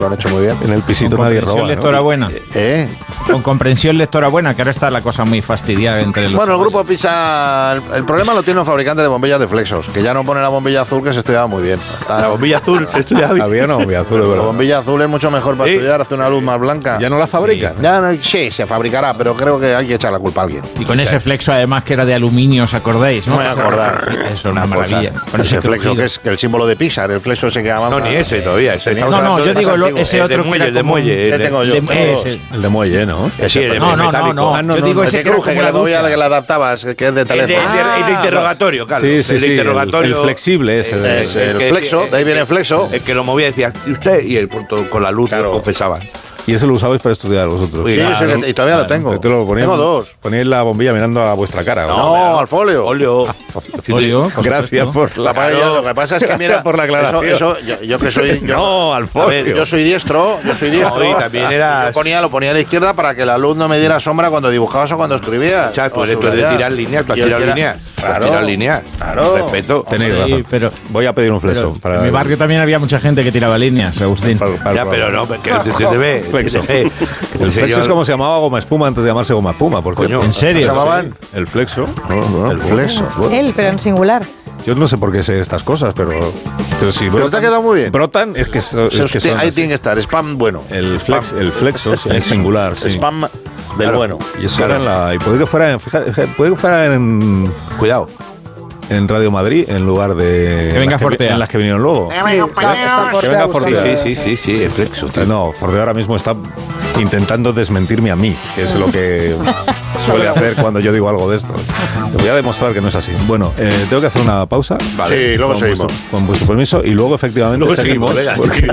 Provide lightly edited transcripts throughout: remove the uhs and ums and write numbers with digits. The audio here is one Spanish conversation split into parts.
lo han hecho muy bien. En el pisito con nadie roba, lectora ¿no? buena. Con comprensión lectora buena, que ahora está la cosa muy fastidiada entre los... Bueno, el grupo Pisa, el problema lo tiene un fabricante de bombillas de Flexos, que ya no pone la bombilla azul, que se estudiaba muy bien. La bombilla azul se estudiaba bien. Había una bombilla azul, La ¿verdad? bombilla azul es mucho mejor para estudiar, hace una luz más blanca. ¿Ya no la fabrican? Ya no, sí, se fabricará, pero creo que hay que echar la culpa a alguien. Y con ese flexo, además, que era de aluminio, ¿os acordáis? No me voy a acordar. Eso es una maravilla. Con Ese flexo, crujido. que es el símbolo de Pisa, el flexo ese que avanza. No, ni ese todavía. Ese No, yo digo ese otro que era el de como... muelle. ¿Qué tengo yo? El de muelle, ¿no? Sí, el de No, metálico. yo digo Ese ese que era cruje, como que la una movía, ducha. que la adaptabas, que es de El de teléfono. interrogatorio, Carlos. Sí, el de interrogatorio. el flexible ese. Es el flexo, de ahí viene el flexo. El que lo movía decía, ¿y usted? Y el con la luz Claro. confesaba. Y eso lo usabais para estudiar vosotros. Sí, Sí, claro. ese y todavía lo tengo. Te lo poníais, Tengo dos. Poníais la bombilla mirando a vuestra cara. No, al folio. Óleo. Óleo, por Gracias supuesto. por la Lo que pasa es que, mira, por la aclaración. yo que soy... No, al A folio. ver, yo soy diestro. No, y también eras- Lo ponía a la izquierda para que la luz no me diera sombra cuando dibujabas o cuando escribías. Chato, O esto es de subrayar. tirar líneas, tú has Y el tirado que era- líneas. Claro. Tirar líneas. Claro. Respeto. Tenéis Sí, razón. pero- Voy a pedir un flexo. para En mi barrio también había mucha gente que tiraba líneas, Agustín. Ya, pero no, porque te debe. Flexo. El flexo es como se llamaba goma espuma antes de llamarse goma espuma, por Coño. cierto. ¿En serio? ¿Se llamaban? El flexo. No, El flexo. Él, pero en singular. Yo no sé por qué sé estas cosas, pero si Pero te ha quedado muy bien. brotan, es que son Ahí así. tiene que estar, spam bueno. El flexo es singular, sí. Spam del Claro. bueno. Y eso era en la. Y puede que fuera, puede que fuera Cuidado. en Radio Madrid en lugar de. Que venga las Fortea. En las que vinieron luego. Está Que venga Fortea. Fortea. Sí, el flexo. tío. No, Fortea ahora mismo está intentando desmentirme a mí, que es lo que suele hacer cuando yo digo algo de esto. Te voy a demostrar que no es así. Bueno, tengo que hacer una pausa. Sí, luego con seguimos. con vuestro permiso, y luego efectivamente Luego seguimos, venga. porque,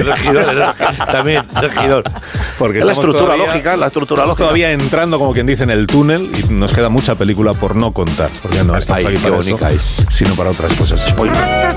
También, regidor. porque Es la estamos estructura todavía- lógica, la estructura Estamos lógica. todavía entrando, como quien dice, en el túnel, y nos queda mucha película por no contar, porque no estamos Ay, aquí qué para bonita eso, es. sino para otras cosas. Spoiler.